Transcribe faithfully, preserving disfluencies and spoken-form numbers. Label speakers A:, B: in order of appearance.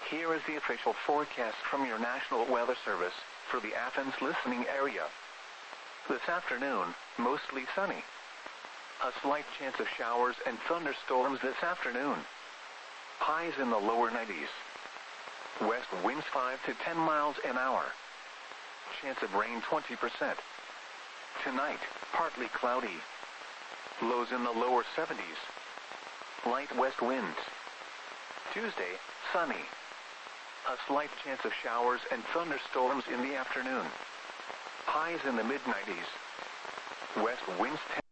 A: Here is the official forecast from your National Weather Service for the Athens listening area. This afternoon, mostly sunny. A slight chance of showers and thunderstorms this afternoon. Highs in the lower nineties. West winds five to ten miles an hour. Chance of rain twenty percent. Tonight, partly cloudy. Lows in the lower seventies. Light west winds. Tuesday, sunny. A slight chance of showers and thunderstorms in the afternoon. Highs in the mid nineties. West winds ten